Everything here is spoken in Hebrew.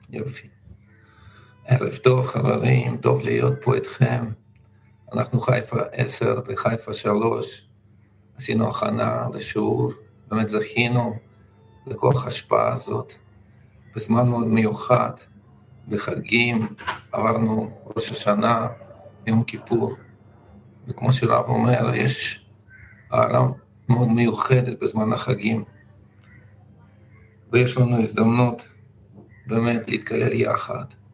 יופי. ערב טוב חברים, טוב להיות פה איתכם. אנחנו חיפה 10 וחיפה 3. עשינו הכנה לשיעור, באמת זכינו לכוח ההשפעה הזאת. בזמן מאוד מיוחד, בחגים, עברנו ראש השנה, יום כיפור. וכמו שרב אומר, יש הערה מאוד מיוחדת בזמן החגים. ויש לנו הזדמנות באמת להתקלל יחד.